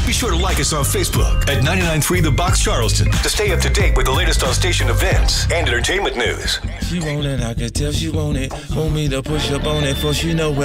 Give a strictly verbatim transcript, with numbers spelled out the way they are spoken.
Be sure to like us on Facebook at ninety-nine point three The Box Charleston to stay up to date with the latest on station events and entertainment news. She want it, I can tell she want it. Want me to push up on it, for she know what